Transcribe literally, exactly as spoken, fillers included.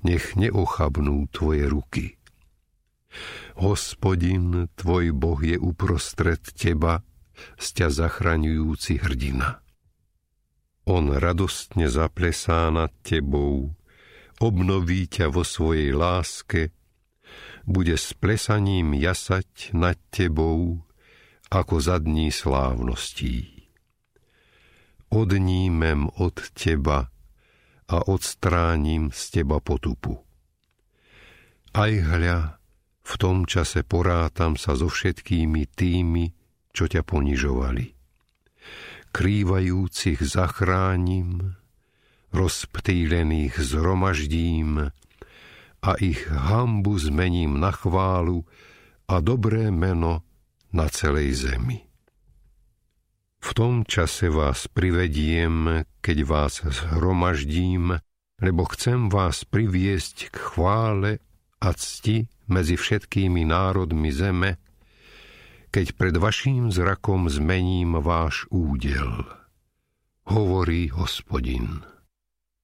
nech neochabnú tvoje ruky. Hospodin, tvoj Boh je uprostred teba, z ťa zachraňujúci hrdina. On radostne zaplesá nad tebou, obnoví ťa vo svojej láske, bude s plesaním jasať nad tebou, ako za dní slávností. Odnímem od teba a odstránim z teba potupu. Aj hľa, v tom čase porátam sa so všetkými tými, čo ťa ponižovali. Krývajúcich zachránim, rozptýlených zhromaždím a ich hanbu zmením na chválu a dobré meno na celej zemi. V tom čase vás privediem, keď vás zhromaždím, lebo chcem vás priviesť k chvále a cti medzi všetkými národmi zeme, keď pred vaším zrakom zmením váš údel, hovorí Hospodin.